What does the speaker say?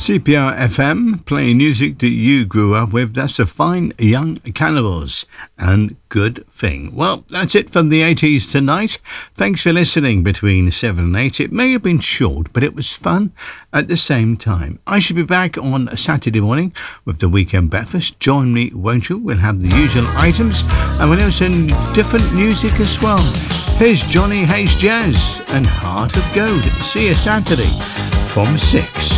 CPR FM, playing music that you grew up with. That's the Fine Young Cannibals and Good Thing. Well, that's it from the 80s tonight. Thanks for listening between 7 and 8. It may have been short, but it was fun at the same time. I should be back on Saturday morning with the Weekend Breakfast. Join me, won't you? We'll have the usual items and we'll have some different music as well. Here's Johnny Hayes Jazz and Heart of Gold. See you Saturday from 6.